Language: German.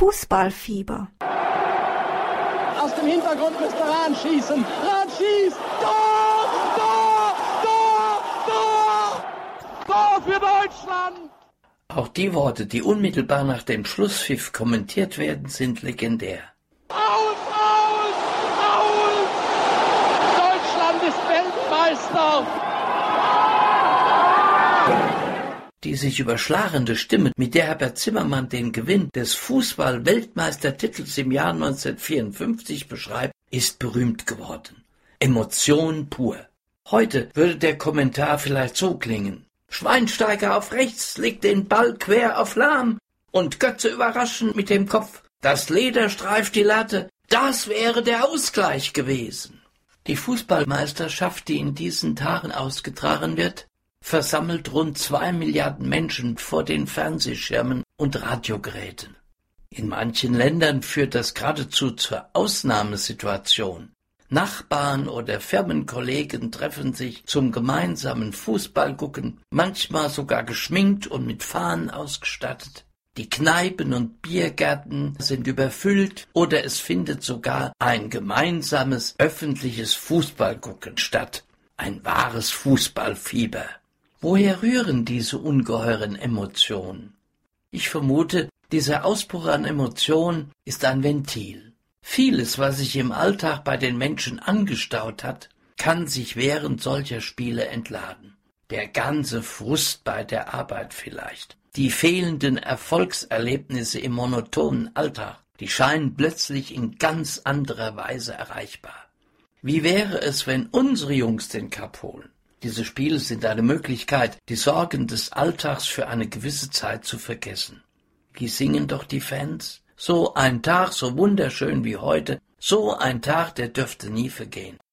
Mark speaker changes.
Speaker 1: Fußballfieber.
Speaker 2: Aus dem Hintergrund müsste Rahn schießen. Rahn schießt! Tor! Tor! Tor! Tor! Tor für Deutschland!
Speaker 3: Auch die Worte, die unmittelbar nach dem Schlusspfiff kommentiert werden, sind legendär.
Speaker 2: Aus! Aus! Aus! Deutschland ist Weltmeister!
Speaker 3: Die sich überschlagende Stimme, mit der Herbert Zimmermann den Gewinn des Fußball-Weltmeistertitels im Jahr 1954 beschreibt, ist berühmt geworden. Emotion pur. Heute würde der Kommentar vielleicht so klingen: Schweinsteiger auf rechts legt den Ball quer auf Lahm und Götze überraschend mit dem Kopf. Das Leder streift die Latte. Das wäre der Ausgleich gewesen. Die Fußballmeisterschaft, die in diesen Tagen ausgetragen wird, versammelt rund 2 Milliarden Menschen vor den Fernsehschirmen und Radiogeräten. In manchen Ländern führt das geradezu zur Ausnahmesituation. Nachbarn oder Firmenkollegen treffen sich zum gemeinsamen Fußballgucken, manchmal sogar geschminkt und mit Fahnen ausgestattet. Die Kneipen und Biergärten sind überfüllt oder es findet sogar ein gemeinsames öffentliches Fußballgucken statt. Ein wahres Fußballfieber. Woher rühren diese ungeheuren Emotionen? Ich vermute, dieser Ausbruch an Emotionen ist ein Ventil. Vieles, was sich im Alltag bei den Menschen angestaut hat, kann sich während solcher Spiele entladen. Der ganze Frust bei der Arbeit vielleicht. Die fehlenden Erfolgserlebnisse im monotonen Alltag, die scheinen plötzlich in ganz anderer Weise erreichbar. Wie wäre es, wenn unsere Jungs den Cup holen? Diese Spiele sind eine Möglichkeit, die Sorgen des Alltags für eine gewisse Zeit zu vergessen. Wie singen doch die Fans? So ein Tag, so wunderschön wie heute, so ein Tag, der dürfte nie vergehen.